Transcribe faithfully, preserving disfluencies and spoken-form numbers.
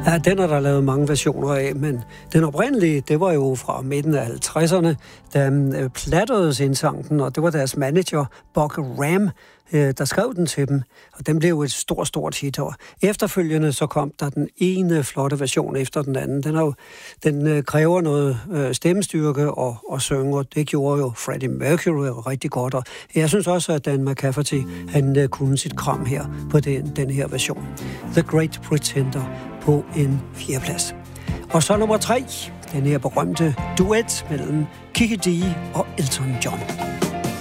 Ja, den er der lavet mange versioner af, men den oprindelige, det var jo fra midten af halvtredserne, da øh, Platters indsang den, og det var deres manager, Buck Ram, øh, der skrev den til dem, og den blev jo et stort, stort hit. Og efterfølgende så kom der den ene flotte version efter den anden. Den, er jo, den øh, kræver noget øh, stemmestyrke og, og synge, og det gjorde jo Freddie Mercury rigtig godt, og jeg synes også, at Dan McCafferty, han øh, kunne sit kram her på den, den her version. The Great Pretender på en fjerdeplads. Og så nummer tre, den her berømte duet mellem Kiki Dee og Elton John.